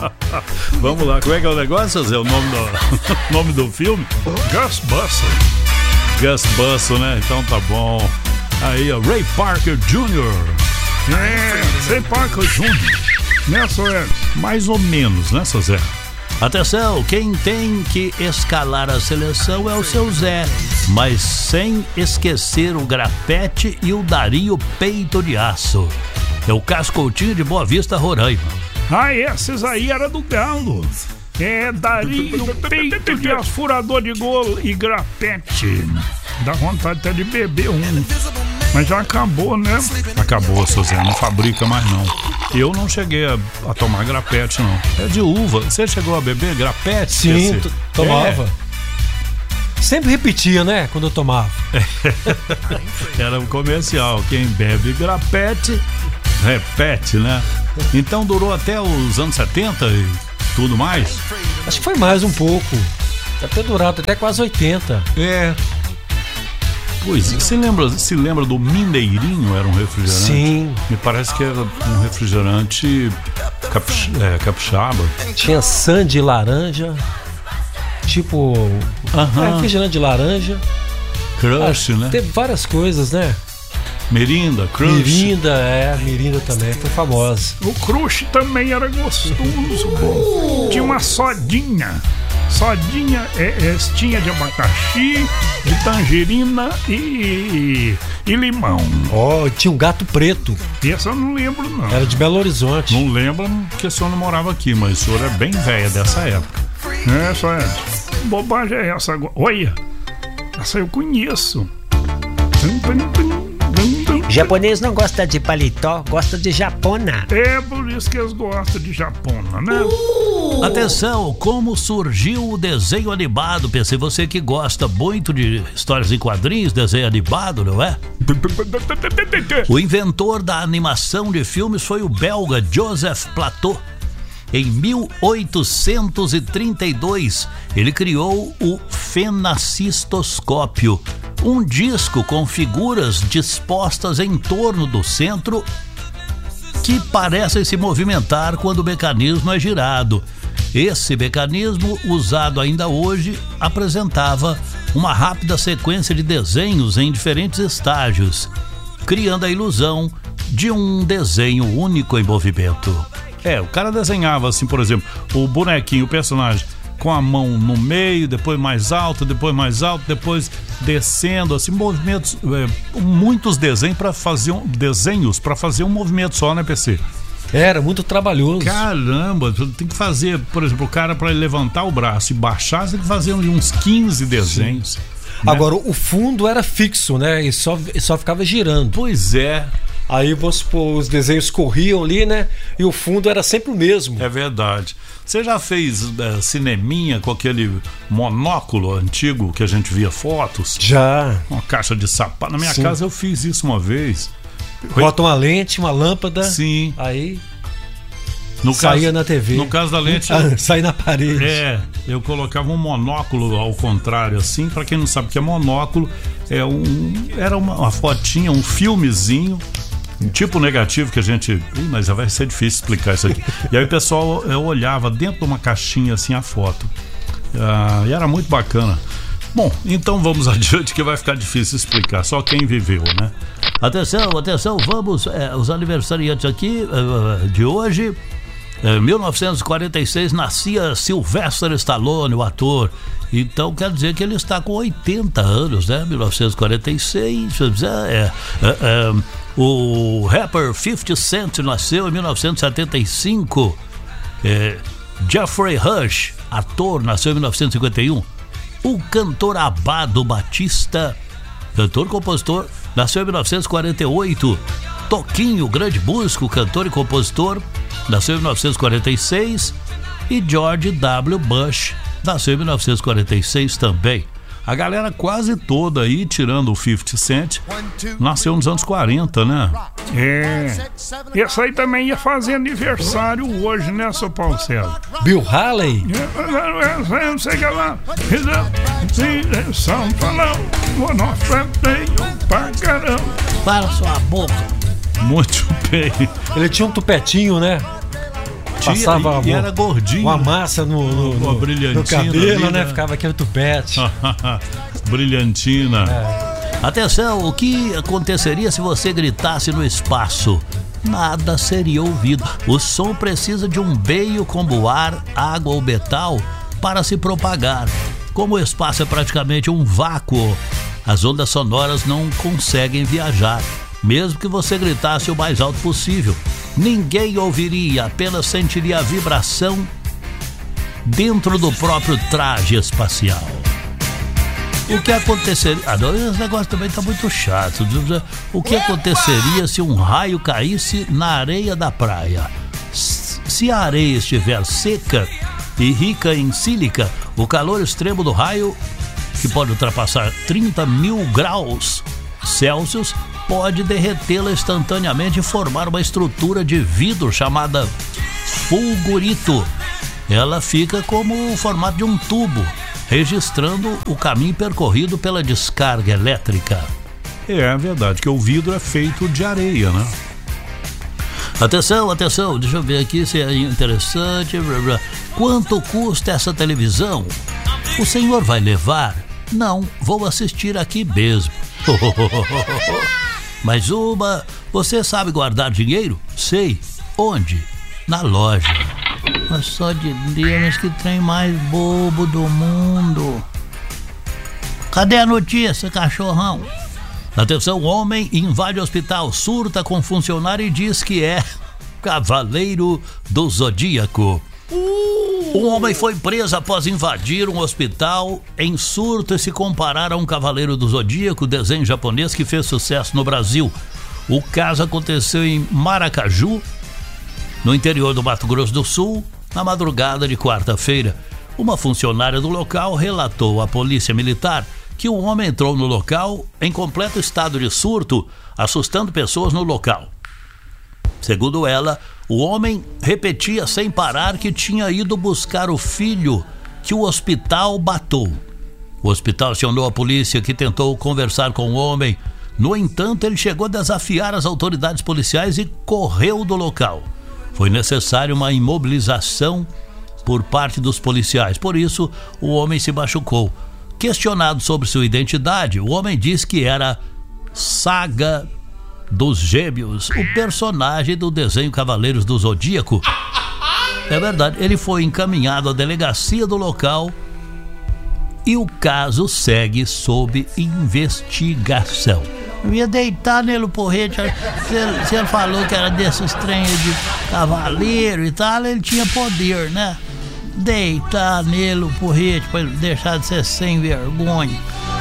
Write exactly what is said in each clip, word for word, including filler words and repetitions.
Vamos lá, como é que é o negócio, Zé? O nome do, nome do filme? Gus Buster. Gus Buster, né? Então tá bom. Aí, ó, Ray Parker Júnior É, Ray Parker Júnior Né, Zé? Mais ou menos, né, Zé? Atenção, quem tem que escalar a seleção é o seu Zé, mas sem esquecer o Grapete e o Dario Peito de Aço. É o Cascoutinho de Boa Vista, Roraima. Ah, esses aí era do Galo. É, Dario Peito de Aço, furador de gol e Grapete. Dá vontade até de beber um. Mas já acabou, né? Acabou, seu Zé, não fabrica mais não. Eu não cheguei a, a tomar Grapete, não. É de uva. Você chegou a beber Grapete? Sim, t- tomava. É. Sempre repetia, né? Quando eu tomava. Era um comercial. Quem bebe Grapete, repete, né? Então durou até os anos setenta e tudo mais? Acho que foi mais um pouco. Deve ter durado até quase oitenta. É. Pois, se lembra, se lembra do Mineirinho? Era um refrigerante? Sim. Me parece que era um refrigerante capix, é, capixaba. Tinha San de laranja. Tipo, uh-huh. é, refrigerante de laranja. Crush, ah, né? Teve várias coisas, né? Mirinda, Crush. Mirinda, é, Mirinda também foi famosa. O Crush também era gostoso. Bom. Tinha uma sodinha. Sodinha é, é, tinha de abacaxi, de tangerina e, e, e limão. Ó, oh, tinha um Gato Preto. Esse eu não lembro, não. Era de Belo Horizonte. Não lembro porque o senhor não morava aqui, mas o senhor é bem velha dessa época. É, só é. Bobagem é essa agora. Olha, essa eu conheço. Japonês não gosta de paletó, gosta de japona. É por isso que eles gostam de japona, né? Uh! Atenção, como surgiu o desenho animado? Pensei, você que gosta muito de histórias em quadrinhos, desenho animado, não é? O inventor da animação de filmes foi o belga Joseph Plateau. Em mil oitocentos e trinta e dois, ele criou o fenacistoscópio, um disco com figuras dispostas em torno do centro que parecem se movimentar quando o mecanismo é girado. Esse mecanismo, usado ainda hoje, apresentava uma rápida sequência de desenhos em diferentes estágios, criando a ilusão de um desenho único em movimento. É, o cara desenhava assim, por exemplo, o bonequinho, o personagem com a mão no meio, depois mais alto, depois mais alto, depois descendo, assim, movimentos, é, muitos desenhos para fazer um, desenhos para fazer um movimento só, né, P C? Era muito trabalhoso. Caramba, tem que fazer, por exemplo, o cara para ele levantar o braço e baixar, tem que fazer uns quinze desenhos. Né? Agora, o fundo era fixo, né? E só, e só ficava girando. Pois é. Aí vamos supor, os desenhos corriam ali, né? E o fundo era sempre o mesmo. É verdade. Você já fez uh, cineminha com aquele monóculo antigo que a gente via fotos? Já. Uma caixa de sapato. Na minha Sim. casa eu fiz isso uma vez. Bota uma lente, uma lâmpada. Sim. Aí no saía caso, na T V. No caso da lente... Ah, saía na parede. É, eu colocava um monóculo ao contrário, assim. Pra quem não sabe o que é monóculo, é um, era uma, uma fotinha, um filmezinho, um tipo negativo que a gente... Ih, mas já vai ser difícil explicar isso aqui. E aí o pessoal eu olhava dentro de uma caixinha assim a foto. Ah, e era muito bacana. Bom, então vamos adiante que vai ficar difícil explicar, só quem viveu, né? Atenção, atenção, vamos, é, os aniversariantes aqui uh, de hoje. Em mil novecentos e quarenta e seis nascia Sylvester Stallone, o ator. Então quer dizer que ele está com oitenta anos, né? mil novecentos e quarenta e seis. É, é, é, o rapper fifty Cent nasceu em mil novecentos e setenta e cinco. É, Jeffrey Rush, ator, nasceu em mil novecentos e cinquenta e um. O cantor Abado Batista, cantor e compositor, nasceu em mil novecentos e quarenta e oito. Toquinho, grande músico, cantor e compositor, nasceu em mil novecentos e quarenta e seis. E George W. Bush nasceu em mil novecentos e quarenta e seis também. A galera quase toda aí, tirando o fifty Cent, nasceu nos anos quarenta, né? É. Esse aí também ia fazer aniversário hoje, né, seu Paulo César? Bill Haley? É, não sei o que lá. São falão, monofreio pra caramba. Para sua boca. Muito bem. Ele tinha um tupetinho, né? tinha, passava e, e era gordinho. Uma massa no, no, no, no cabelo, ali, né? Ficava aquele tupete. Brilhantina. É. Atenção, o que aconteceria se você gritasse no espaço? Nada seria ouvido. O som precisa de um meio como ar, água ou metal para se propagar. Como o espaço é praticamente um vácuo, as ondas sonoras não conseguem viajar. Mesmo que você gritasse o mais alto possível, ninguém ouviria, apenas sentiria a vibração dentro do próprio traje espacial. O que aconteceria... Ah, não, esse negócio também tá muito chato. O que aconteceria se um raio caísse na areia da praia? Se a areia estiver seca e rica em sílica, o calor extremo do raio, que pode ultrapassar trinta mil graus Celsius, pode derretê-la instantaneamente e formar uma estrutura de vidro chamada fulgurito. Ela fica como o formato de um tubo, registrando o caminho percorrido pela descarga elétrica. É, é verdade, que o vidro é feito de areia, né? Atenção, atenção, deixa eu ver aqui se é interessante. Quanto custa essa televisão? O senhor vai levar? Não, vou assistir aqui mesmo. Mais uma. Você sabe guardar dinheiro? Sei. Onde? Na loja. Mas só de Deus, que trem mais bobo do mundo. Cadê a notícia, cachorrão? Atenção, homem invade hospital, surta com funcionário e diz que é Cavaleiro do Zodíaco. Um homem foi preso após invadir um hospital em surto e se comparar a um Cavaleiro do Zodíaco, desenho japonês que fez sucesso no Brasil. O caso aconteceu em Maracaju, no interior do Mato Grosso do Sul, na madrugada de quarta-feira. Uma funcionária do local relatou à polícia militar que o homem entrou no local em completo estado de surto, assustando pessoas no local. Segundo ela, o homem repetia sem parar que tinha ido buscar o filho que o hospital matou. O hospital acionou a polícia, que tentou conversar com o homem. No entanto, ele chegou a desafiar as autoridades policiais e correu do local. Foi necessária uma imobilização por parte dos policiais. Por isso, o homem se machucou. Questionado sobre sua identidade, o homem disse que era Saga dos Gêmeos, o personagem do desenho Cavaleiros do Zodíaco. É verdade, ele foi encaminhado à delegacia do local e o caso segue sob investigação. Eu ia deitar nele o porrete. Se ele falou que era desses trens de cavaleiro e tal, ele tinha poder, né? Deitar nele o porrete pra ele deixar de ser sem vergonha.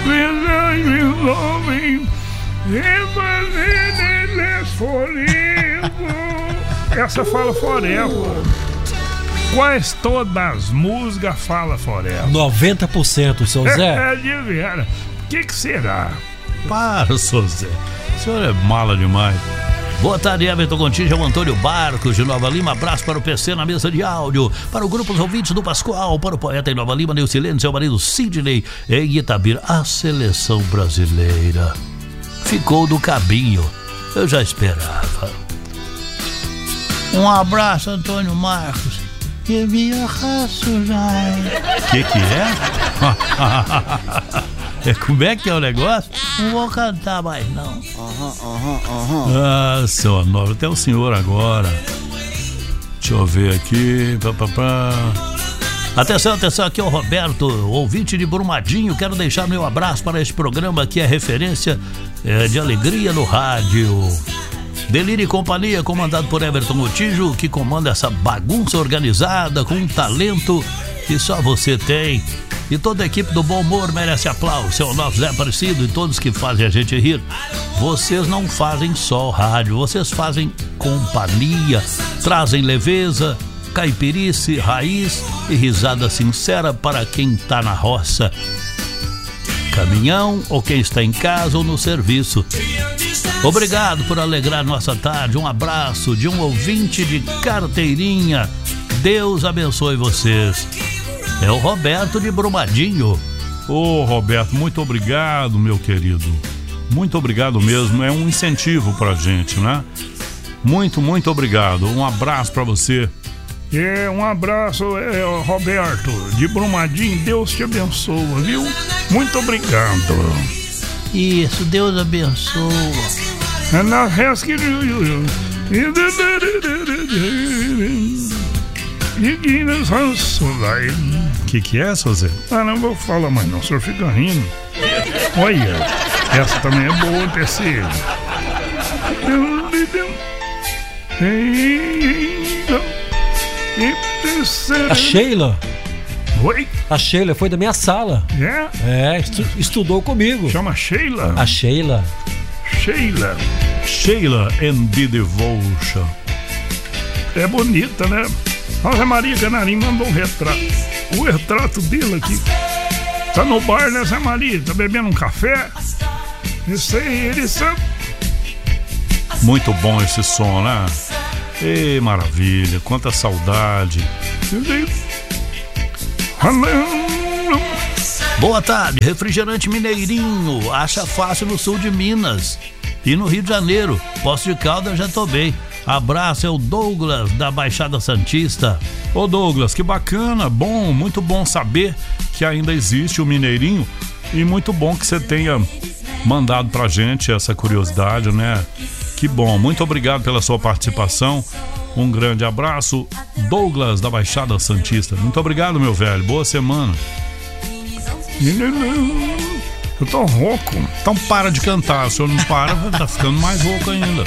Essa fala forever. Quais todas as músicas fala forever? noventa por cento, seu Zé. É de vera. O que que será? Para, seu Zé. O senhor é mala demais. Boa tarde, Everton Contígio, Antônio Barcos de Nova Lima. Abraço para o P C na mesa de áudio, para o grupo dos ouvintes do Pascoal, para o poeta em Nova Lima, Neucilene, seu marido Sidney em Itabira. A seleção brasileira ficou do cabinho. Eu já esperava. Um abraço, Antônio Marcos. Que via raço já. Que que é? É, como é que é o negócio? Não vou cantar mais, não. Aham, aham, aham. Ah, seu Anóvio, até o senhor agora. Deixa eu ver aqui. Pá, pá, pá. Atenção, atenção, aqui é o Roberto, ouvinte de Brumadinho. Quero deixar meu abraço para este programa que é referência é, de alegria no rádio. Delírio e Companhia, comandado por Everton Contígio, que comanda essa bagunça organizada com um talento que só você tem. E toda a equipe do Bom Humor merece aplauso. Seu novo Zé Aparecido e todos que fazem a gente rir. Vocês não fazem só rádio, vocês fazem companhia, trazem leveza, caipirice, raiz e risada sincera para quem tá na roça, caminhão ou quem está em casa ou no serviço. Obrigado por alegrar nossa tarde. Um abraço de um ouvinte de carteirinha. Deus abençoe vocês. É o Roberto de Brumadinho. Ô, Roberto, muito obrigado, meu querido. Muito obrigado mesmo. É um incentivo pra gente, né? Muito, muito obrigado. Um abraço pra você. É, um abraço, é, Roberto, de Brumadinho. Deus te abençoa, viu? Muito obrigado. Isso, Deus abençoa. É na resque. Que que é, Sozé? Ah, não vou falar mais não, o senhor fica rindo. Olha, essa também é boa, P C. A Sheila. Oi? A Sheila foi da minha sala. É? É, estu- estudou comigo. Chama Sheila? A Sheila. Sheila. Sheila and the Devotion. É bonita, né? A Zé Maria Canarim mandou um retrato. O retrato dele aqui. Tá no bar, né, Zé Maria? Tá bebendo um café? Isso aí, ele sabe. Muito bom esse som, né? Ei, maravilha, quanta saudade. Boa tarde, refrigerante Mineirinho, acha fácil no sul de Minas e no Rio de Janeiro. Poço de Caldas já tomei. Abraço, é o Douglas da Baixada Santista. Ô Douglas, que bacana, bom, muito bom saber que ainda existe o Mineirinho e muito bom que você tenha mandado pra gente essa curiosidade, né? Que bom, muito obrigado pela sua participação. Um grande abraço, Douglas da Baixada Santista. Muito obrigado, meu velho, boa semana. Eu tô rouco. Então para de cantar, o senhor não para, tá ficando mais rouco ainda.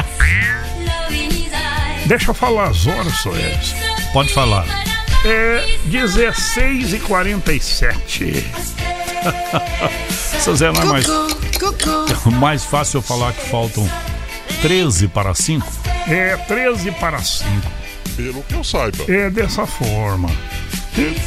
Deixa eu falar as horas, Soares. Pode falar. É dezesseis e quarenta e sete. Seu Zé, não é mais, é mais fácil eu falar que faltam treze para cinco? É treze para cinco. Pelo que eu saiba. É dessa forma.